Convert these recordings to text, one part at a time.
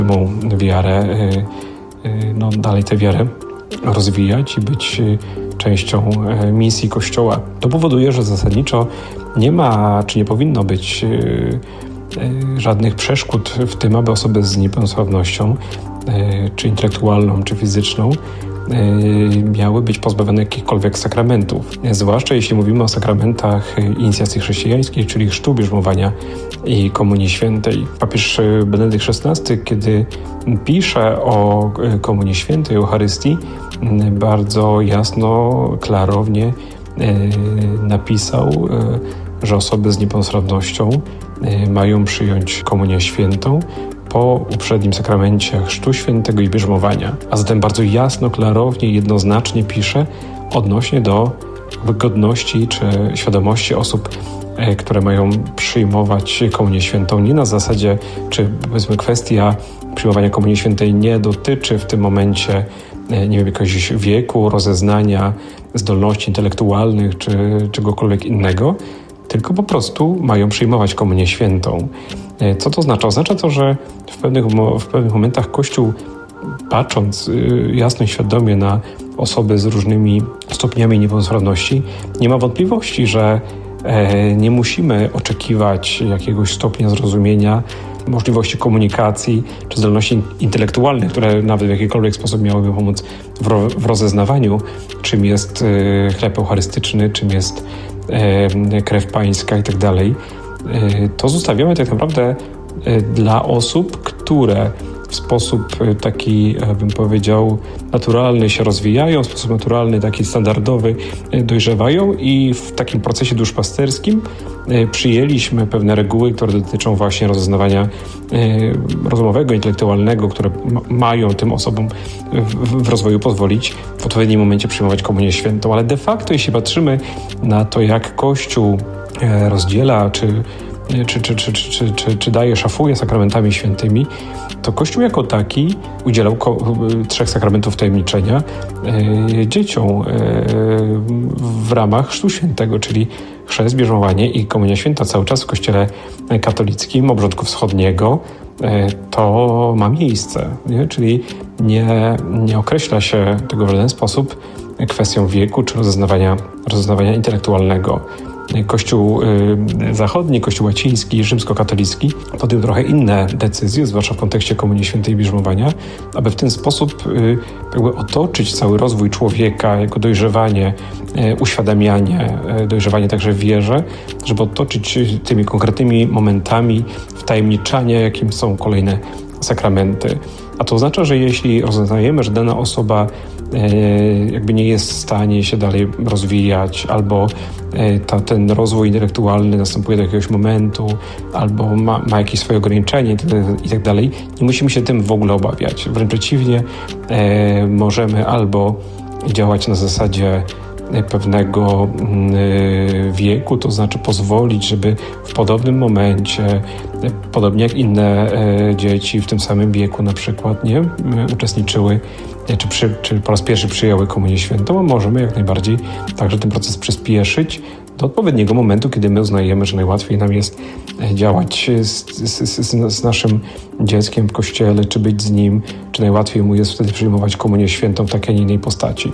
wiarę, dalej tę wiarę rozwijać i być częścią misji Kościoła. To powoduje, że zasadniczo nie ma, czy nie powinno być żadnych przeszkód w tym, aby osoby z niepełnosprawnością, czy intelektualną, czy fizyczną, miały być pozbawione jakichkolwiek sakramentów. Zwłaszcza jeśli mówimy o sakramentach inicjacji chrześcijańskiej, czyli chrztu, bierzmowania i Komunii Świętej. Papież Benedykt XVI, kiedy pisze o Komunii Świętej, Eucharystii, bardzo jasno, klarownie napisał, że osoby z niepełnosprawnością mają przyjąć Komunię Świętą po uprzednim sakramencie chrztu świętego i bierzmowania. A zatem bardzo jasno, klarownie i jednoznacznie pisze odnośnie do godności czy świadomości osób, które mają przyjmować Komunię Świętą. Nie na zasadzie, czy powiedzmy kwestia przyjmowania Komunii Świętej nie dotyczy w tym momencie, jakiegoś wieku, rozeznania, zdolności intelektualnych czy czegokolwiek innego, tylko po prostu mają przyjmować Komunię Świętą. Co to oznacza? Oznacza to, że w pewnych momentach Kościół, patrząc jasno i świadomie na osoby z różnymi stopniami niepełnosprawności, nie ma wątpliwości, że nie musimy oczekiwać jakiegoś stopnia zrozumienia, możliwości komunikacji czy zdolności intelektualnych, które nawet w jakikolwiek sposób miałyby pomóc w rozeznawaniu, czym jest chleb eucharystyczny, czym jest krew pańska i tak dalej. To zostawiamy tak naprawdę dla osób, które w sposób taki, bym powiedział, naturalny się rozwijają, w sposób naturalny, taki standardowy dojrzewają i w takim procesie duszpasterskim przyjęliśmy pewne reguły, które dotyczą właśnie rozeznawania rozumowego, intelektualnego, które mają tym osobom w rozwoju pozwolić w odpowiednim momencie przyjmować Komunię Świętą. Ale de facto, jeśli patrzymy na to, jak Kościół rozdziela, czy daje, szafuje sakramentami świętymi, to Kościół jako taki udzielał 3 sakramentów tajemniczenia dzieciom w ramach Chrztu Świętego, czyli chrzest, bierzmowanie i Komunia Święta cały czas w Kościele katolickim Obrządku Wschodniego to ma miejsce, nie? Czyli nie określa się tego w żaden sposób kwestią wieku czy rozeznawania intelektualnego. Kościół zachodni, Kościół łaciński, rzymskokatolicki podjął trochę inne decyzje, zwłaszcza w kontekście Komunii Świętej i bierzmowania, aby w ten sposób jakby otoczyć cały rozwój człowieka, jego dojrzewanie, uświadamianie, dojrzewanie także w wierze, żeby otoczyć tymi konkretnymi momentami wtajemniczania, jakim są kolejne sakramenty. A to oznacza, że jeśli rozeznajemy, że dana osoba jakby nie jest w stanie się dalej rozwijać, albo ten rozwój intelektualny następuje do jakiegoś momentu, albo ma jakieś swoje ograniczenie i tak dalej, nie musimy się tym w ogóle obawiać. Wręcz przeciwnie, możemy albo działać na zasadzie pewnego wieku, to znaczy pozwolić, żeby w podobnym momencie, podobnie jak inne dzieci w tym samym wieku na przykład, nie uczestniczyły, czy po raz pierwszy przyjęły Komunię Świętą, a możemy jak najbardziej także ten proces przyspieszyć do odpowiedniego momentu, kiedy my uznajemy, że najłatwiej nam jest działać z naszym dzieckiem w Kościele, czy być z nim, czy najłatwiej mu jest wtedy przyjmować Komunię Świętą w takiej, a nie innej postaci.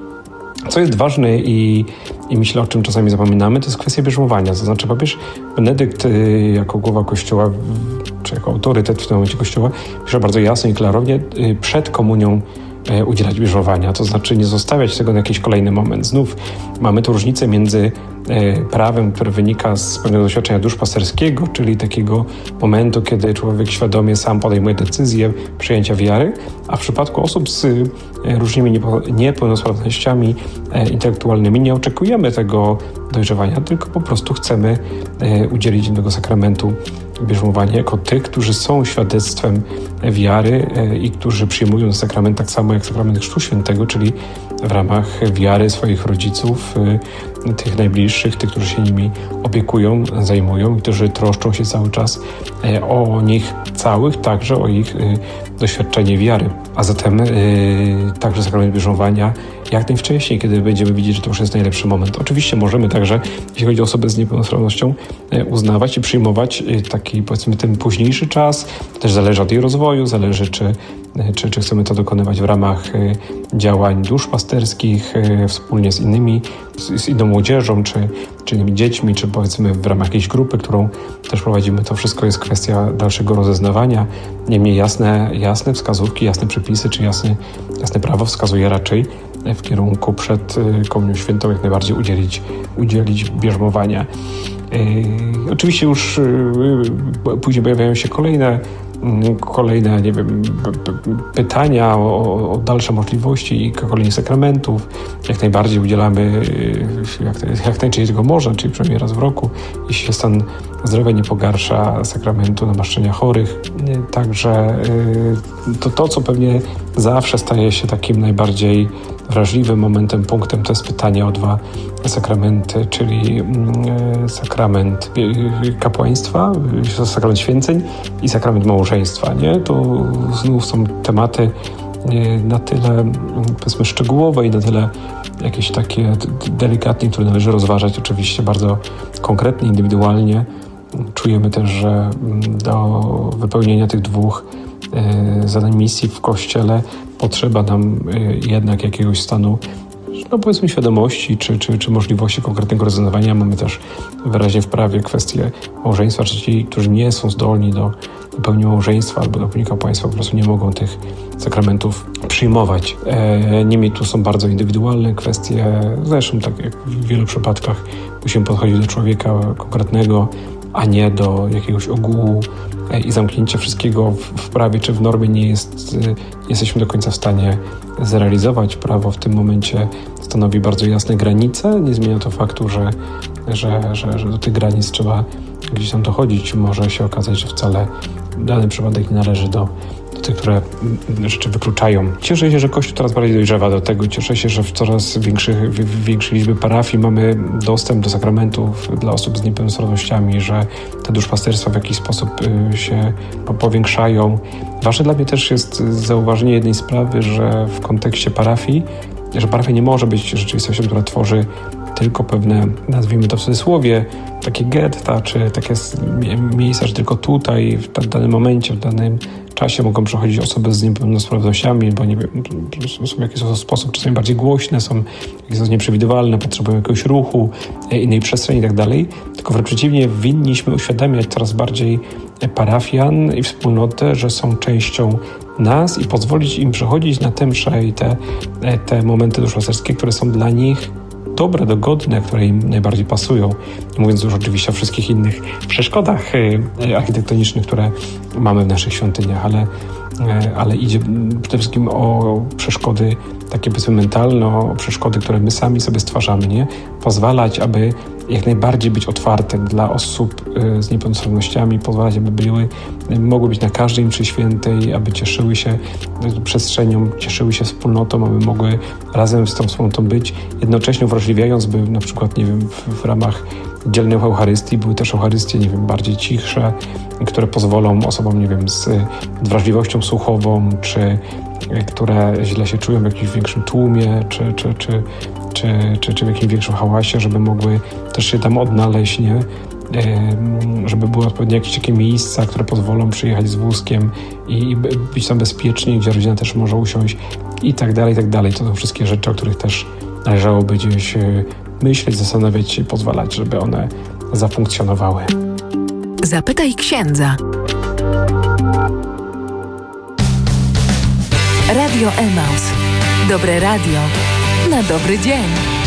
Co jest ważne i myślę, o czym czasami zapominamy, to jest kwestia bierzmowania. To znaczy papież Benedykt jako głowa Kościoła, czy jako autorytet w tym momencie Kościoła, pisze bardzo jasno i klarownie przed komunią udzielać bierzmowania. To znaczy nie zostawiać tego na jakiś kolejny moment. Znów mamy tu różnicę między prawem, które wynika z pewnego doświadczenia duszpasterskiego, czyli takiego momentu, kiedy człowiek świadomie sam podejmuje decyzję przyjęcia wiary, a w przypadku osób z różnymi niepełnosprawnościami intelektualnymi nie oczekujemy tego dojrzewania, tylko po prostu chcemy udzielić tego sakramentu bierzmowania jako tych, którzy są świadectwem wiary i którzy przyjmują sakrament tak samo jak sakrament Chrztu Świętego, czyli w ramach wiary swoich rodziców, tych najbliższych, tych, którzy się nimi opiekują, zajmują i którzy troszczą się cały czas o nich całych, także o ich doświadczenie wiary. A zatem także sakrament bierzmowania jak najwcześniej, kiedy będziemy widzieć, że to już jest najlepszy moment. Oczywiście możemy także, jeśli chodzi o osobę z niepełnosprawnością, uznawać i przyjmować taki, powiedzmy, ten późniejszy czas. To też zależy od jej rozwoju, zależy czy chcemy to dokonywać w ramach działań duszpasterskich, wspólnie z innymi, z inną młodzieżą, czy innymi dziećmi, czy powiedzmy w ramach jakiejś grupy, którą też prowadzimy. To wszystko jest kwestia dalszego rozeznawania. Niemniej jasne wskazówki, jasne przepisy, czy jasne prawo wskazuje raczej w kierunku przed Komunią Świętą jak najbardziej udzielić bierzmowania. Oczywiście już później pojawiają się kolejne, nie wiem, pytania o dalsze możliwości i kolejnych sakramentów. Jak najbardziej udzielamy, jak najczęściej tego można, czyli przynajmniej raz w roku, jeśli się stan zdrowia nie pogarsza, sakramentu namaszczenia chorych. Także to, co pewnie zawsze staje się takim najbardziej wrażliwym momentem, punktem, to jest pytanie o dwa sakramenty, czyli sakrament kapłaństwa, sakrament święceń i sakrament małżeństwa. Nie? To znów są tematy na tyle, powiedzmy, szczegółowe i na tyle jakieś takie delikatne, które należy rozważać oczywiście bardzo konkretnie, indywidualnie. Czujemy też, że do wypełnienia tych dwóch zadań misji w Kościele potrzeba nam jednak jakiegoś stanu, powiedzmy, świadomości czy możliwości konkretnego rozwiązania. Mamy też wyraźnie w prawie kwestię małżeństwa, czy ci, którzy nie są zdolni do pełni małżeństwa albo do pełni kapłaństwa, po prostu nie mogą tych sakramentów przyjmować. Niemniej tu są bardzo indywidualne kwestie. Zresztą tak jak w wielu przypadkach musimy podchodzić do człowieka konkretnego, a nie do jakiegoś ogółu i zamknięcia wszystkiego w prawie czy w normie nie jesteśmy do końca w stanie zrealizować. Prawo w tym momencie stanowi bardzo jasne granice. Nie zmienia to faktu, że do tych granic trzeba gdzieś tam dochodzić. Może się okazać, że wcale dany przypadek nie należy do tych, które rzeczy wykluczają. Cieszę się, że Kościół coraz bardziej dojrzewa do tego. Cieszę się, że w coraz większej liczbie parafii mamy dostęp do sakramentów dla osób z niepełnosprawnościami, że te duszpasterstwa w jakiś sposób się powiększają. Ważne dla mnie też jest zauważenie jednej sprawy, że w kontekście parafii, że parafia nie może być rzeczywistością, która tworzy tylko pewne, nazwijmy to w cudzysłowie, takie getta, czy takie miejsca, że tylko tutaj, w danym momencie, w danym czasie mogą przechodzić osoby z niepełnosprawnościami, bo nie wiem, są w jakiś sposób czasami bardziej głośne, są nieprzewidywalne, potrzebują jakiegoś ruchu, innej przestrzeni i tak dalej. Tylko wręcz przeciwnie, winniśmy uświadamiać coraz bardziej parafian i wspólnotę, że są częścią nas i pozwolić im przechodzić na te msze i te momenty duszpasterskie, które są dla nich dobre, dogodne, które im najbardziej pasują. Nie mówiąc już oczywiście o wszystkich innych przeszkodach architektonicznych, które mamy w naszych świątyniach, ale idzie przede wszystkim o przeszkody takie, powiedzmy, mentalne, o przeszkody, które my sami sobie stwarzamy, nie? Pozwalać, aby jak najbardziej być otwartym dla osób z niepełnosprawnościami, pozwalać, aby mogły być na każdej mszy świętej, aby cieszyły się przestrzenią, cieszyły się wspólnotą, aby mogły razem z tą wspólnotą być, jednocześnie uwrażliwiając, by na przykład, nie wiem, w ramach dzielnych Eucharystii były też Eucharystie, nie wiem, bardziej cichsze, które pozwolą osobom, nie wiem, z wrażliwością słuchową, czy które źle się czują w jakimś większym tłumie, czy w jakimś większym hałasie, żeby mogły też się tam odnaleźć, nie? Żeby były odpowiednie jakieś takie miejsca, które pozwolą przyjechać z wózkiem i być tam bezpiecznie, gdzie rodzina też może usiąść i tak dalej, i tak dalej. To są wszystkie rzeczy, o których też należałoby gdzieś myśleć, zastanawiać się i pozwalać, żeby one zafunkcjonowały. Zapytaj księdza. Radio Emaus. Dobre radio na dobry dzień.